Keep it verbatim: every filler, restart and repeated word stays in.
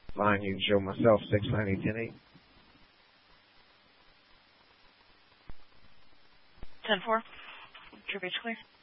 Line, you can show myself six nine eight ten eight. ten four. True beach clear.